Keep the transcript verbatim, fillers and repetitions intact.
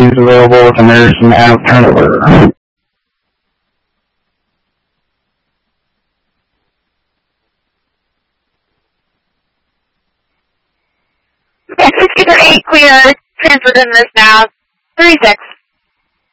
remains available if a nurse and out turnover. six eight clear, transferred in this now, three six.